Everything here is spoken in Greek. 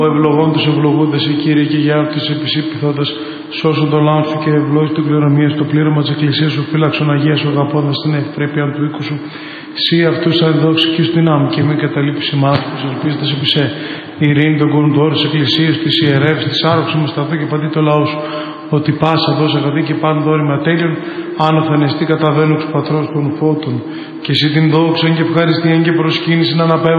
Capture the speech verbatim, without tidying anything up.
Ο ευλογών τους ευλογούντας, η Κύριε, και για αυτούς επισήπηθοντας, σώσον το λαό σου και ευλόγης του κληρονομία στο πλήρωμα της Εκκλησίας σου, φύλαξον Αγία σου, αγαπώντας την ευπρέπεια του οίκου σου. Σύ αυτούς αδόξη και στην άμμη και μη καταλείπεις ημάς, ελπίζοντας επί σε ειρήνη των κοντόρων της Εκκλησίας, της ιερεύς, της άρρωξης μου σταθού και παντή το λαό σου. Ότι πάσα δόσα αγαθή και πάντων δόρημα τέλειων, άνωθεν εστί καταβαίνουξ πατρός των φώτων. Και εσύ την δόξαν και ευχαριστίαν και προσκύνησιν αναπέμπω